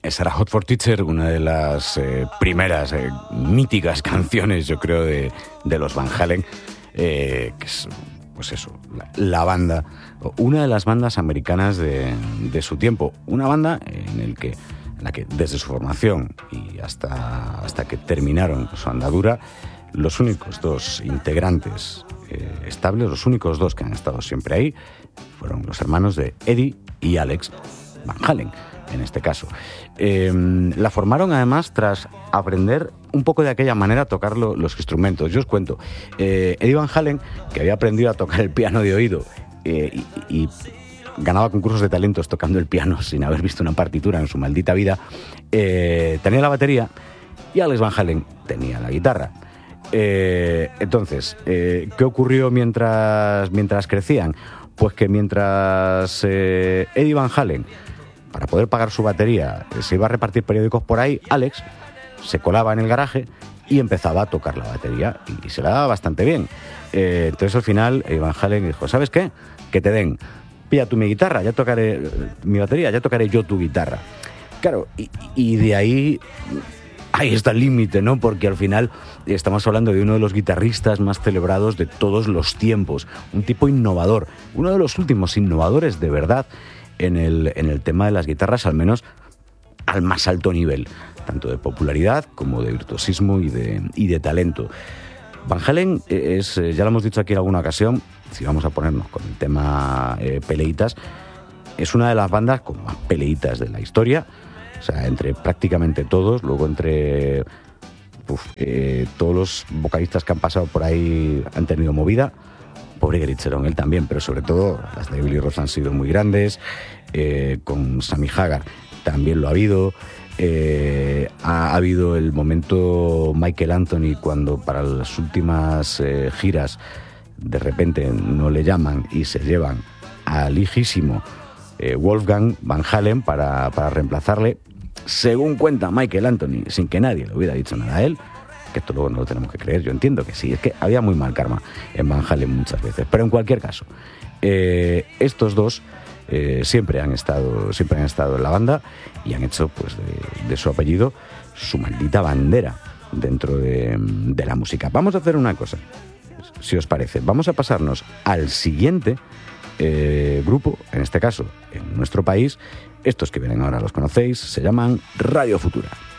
Esa era Hot for Teacher, una de las primeras míticas canciones, yo creo, de los Van Halen, que es, pues eso, la banda, una de las bandas americanas de su tiempo. Una banda en la que desde su formación y hasta que terminaron su andadura, los únicos dos integrantes estables, los únicos dos que han estado siempre ahí, fueron los hermanos de Eddie y Alex Van Halen, en este caso. La formaron además tras aprender un poco de aquella manera a tocar los instrumentos. Yo os cuento, Eddie Van Halen, que había aprendido a tocar el piano de oído y ganaba concursos de talentos tocando el piano sin haber visto una partitura en su maldita vida, tenía la batería y Alex Van Halen tenía la guitarra. Entonces, ¿qué ocurrió mientras crecían? Pues que mientras Eddie Van Halen, para poder pagar su batería, se iba a repartir periódicos por ahí, Alex se colaba en el garaje y empezaba a tocar la batería y se la daba bastante bien. Entonces al final Eddie Van Halen dijo, ¿sabes qué? Que te den, pilla tú mi guitarra, ya tocaré mi batería, ya tocaré yo tu guitarra. Claro, y de ahí está el límite, ¿no? Porque al final estamos hablando de uno de los guitarristas más celebrados de todos los tiempos, un tipo innovador, uno de los últimos innovadores de verdad en el tema de las guitarras, al menos al más alto nivel, tanto de popularidad como de virtuosismo y de talento. Van Halen es, ya lo hemos dicho aquí en alguna ocasión, si vamos a ponernos con el tema peleitas, es una de las bandas con más peleitas de la historia. O sea, entre prácticamente todos, luego entre todos los vocalistas que han pasado por ahí han tenido movida. Pobre Gary Cherone, él también, pero sobre todo las de Billy Roth han sido muy grandes. Con Sammy Hagar también lo ha habido. Ha habido el momento Michael Anthony, cuando para las últimas giras de repente no le llaman y se llevan al hijísimo Wolfgang Van Halen para reemplazarle. Según cuenta Michael Anthony, sin que nadie le hubiera dicho nada a él, que esto luego no lo tenemos que creer, yo entiendo que sí, es que había muy mal karma en Van Halen muchas veces, pero en cualquier caso, estos dos siempre han estado en la banda y han hecho pues de su apellido su maldita bandera dentro de la música. Vamos a hacer una cosa, si os parece, vamos a pasarnos al siguiente grupo, en este caso en nuestro país. Estos que vienen ahora los conocéis, se llaman Radio Futura.